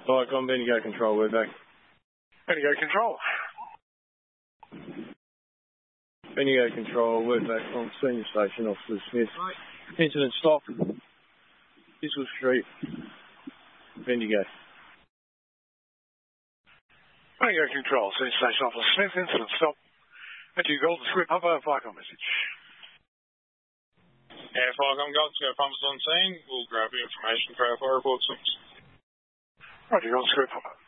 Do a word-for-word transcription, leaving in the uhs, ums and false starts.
Viacom, Bendigo Control, we're back. Bendigo Control. Bendigo Control, we're back from Senior Station Officer Smith. Incident stop. Biswell Street, Bendigo. Bendigo Control, Senior Station Officer Smith, incident stop. Thank you, Golden Square Papa, Viacom message. Yeah, Viacom, Golden Square Papa's on scene. We'll grab the information for our fire report soon. Roger, Golden Square Papa.